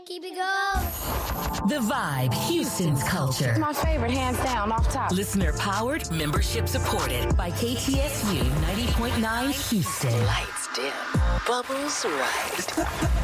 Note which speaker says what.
Speaker 1: Keep it going.
Speaker 2: The Vibe, Houston's culture.
Speaker 3: My favorite, hands down, off top.
Speaker 2: Listener powered, membership supported by KTSU 90.9 Houston.
Speaker 4: Lights dim, bubbles rise.